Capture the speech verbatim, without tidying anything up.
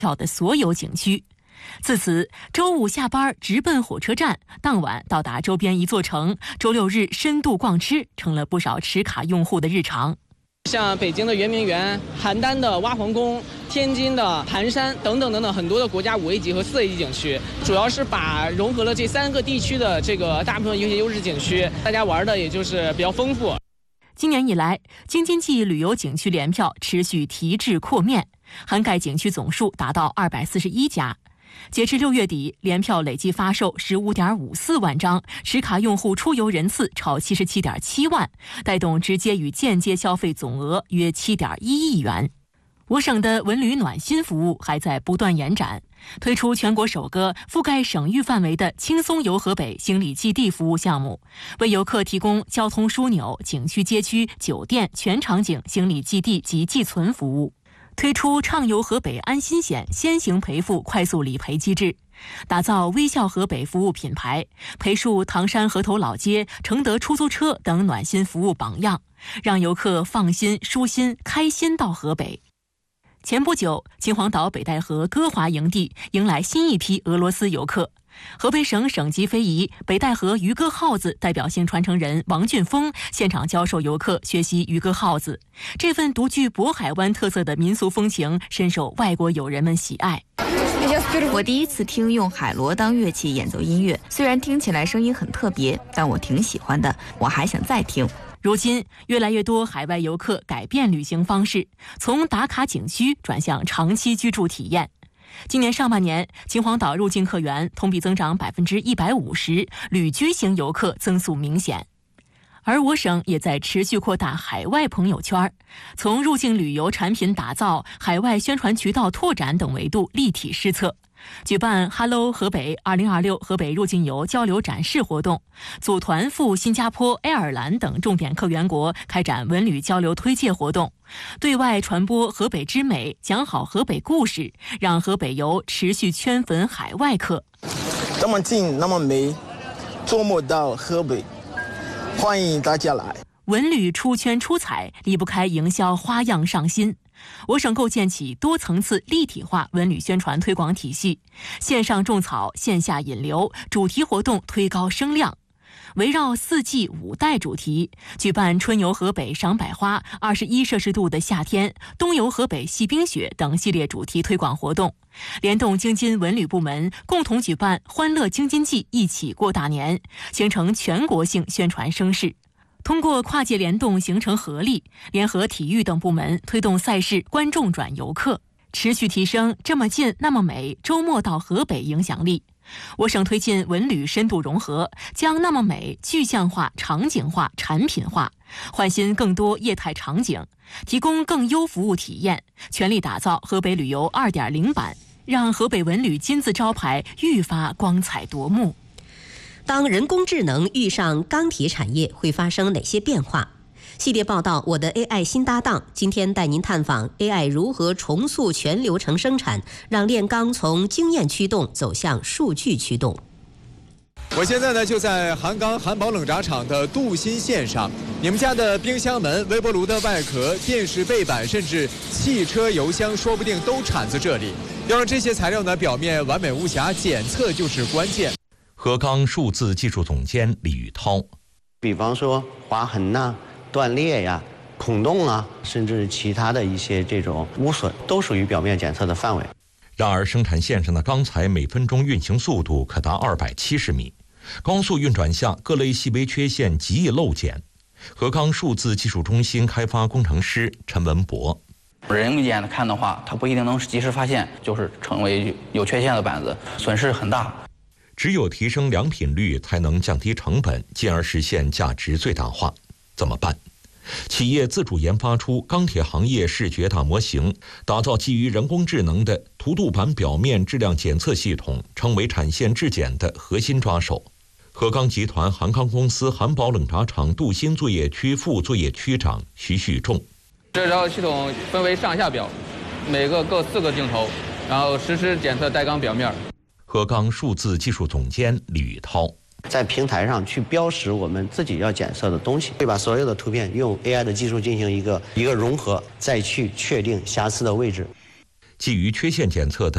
票的所有景区。自此，周五下班直奔火车站，当晚到达周边一座城，周六日深度逛吃，成了不少持卡用户的日常。 像北京的圆明园、邯郸的挖皇宫、天津的盘山等等等等很多的国家五 A 级和四 A 级景区，主要是把融合了这三个地区的这个大部分一些优质景区，大家玩的也就是比较丰富。 今年以来，京津冀旅游景区联票持续提质扩面，涵盖景区总数达到二百四十一家。截至六月底，联票累计发售十五点五四万张，持卡用户出游人次超七十七点七万，带动直接与间接消费总额约七点一亿元。我省的文旅暖心服务还在不断延展，推出全国首个覆盖省域范围的轻松游河北行李寄递服务项目，为游客提供交通枢纽、景区街区、酒店全场景行李寄递及寄存服务。推出畅游河北安心险先行赔付快速理赔机制，打造微笑河北服务品牌，培树唐山河头老街、承德出租车等暖心服务榜样，让游客放心、舒心、开心到河北。前不久，秦皇岛北戴河歌华营地迎来新一批俄罗斯游客。河北省省级非遗北戴河渔歌号子代表性传承人王俊峰现场教授游客学习渔歌号子，这份独具渤海湾特色的民俗风情深受外国友人们喜爱。 我第一次听用海螺当乐器演奏音乐，虽然听起来声音很特别，但我挺喜欢的，我还想再听。 如今，越来越多海外游客改变旅行方式，从打卡景区转向长期居住体验。今年上半年，秦皇岛入境客源同比增长百分之一百五十，旅居型游客增速明显。而我省也在持续扩大海外朋友圈，从入境旅游产品打造、海外宣传渠道拓展等维度立体施策。举办 Hello 河北二零二六河北入境游交流展示活动，组团赴新加坡、爱尔兰等重点客源国开展文旅交流推介活动，对外传播河北之美，讲好河北故事，让河北游持续圈粉海外客。 那么近，那么美，周末到河北，欢迎大家来。 文旅出圈出彩，离不开营销花样上新。我省构建起多层次立体化文旅宣传推广体系，线上种草，线下引流，主题活动推高声量。围绕四季五代主题，举办春游河北赏百花、二十一摄氏度的夏天、冬游河北戏冰雪等系列主题推广活动，联动京津文旅部门共同举办欢乐京津冀一起过大年，形成全国性宣传声势。通过跨界联动形成合力，联合体育等部门推动赛事观众转游客，持续提升这么近那么美周末到河北影响力。我省推进文旅深度融合，将那么美具象化、场景化、产品化，换新更多业态场景，提供更优服务体验，全力打造河北旅游 二点零 版，让河北文旅金字招牌愈发光彩夺目。 当人工智能遇上钢铁产业，会发生哪些变化？系列报道我的 A I 新搭档，今天带您探访 A I 如何重塑全流程生产，让炼钢从经验驱动走向数据驱动。 我现在呢就在韩钢韩宝冷轧厂的镀锌线上，你们家的冰箱门、微波炉的外壳、电视背板，甚至汽车油箱，说不定都产自这里。要让这些材料呢表面完美无瑕，检测就是关键。 河钢数字技术总监李宇涛， 比方说划痕呐、断裂呀、孔洞啊，甚至其他的一些这种污损，都属于表面检测的范围。 然而，生产线上的钢材每分钟运行速度可达二百七十米，高速运转下，各类细微缺陷极易漏检。河钢数字技术中心开发工程师陈文博， 人眼看的话，它不一定能及时发现，就是成为有缺陷的板子，损失很大。 只有提升良品率，才能降低成本，进而实现价值最大化。怎么办？企业自主研发出钢铁行业视觉大模型，打造基于人工智能的涂镀板表面质量检测系统，成为产线质检的核心抓手。河钢集团韩钢公司韩宝冷轧厂镀锌作业区副作业区长徐旭仲， 这套系统分为上下表，每个各四个镜头，然后实时检测带钢表面。 河钢数字技术总监李宇涛， 在平台上去标识我们自己要检测的东西，会把所有的图片用 A I 的技术进行一个一个融合，再去确定瑕疵的位置。 基于缺陷检测的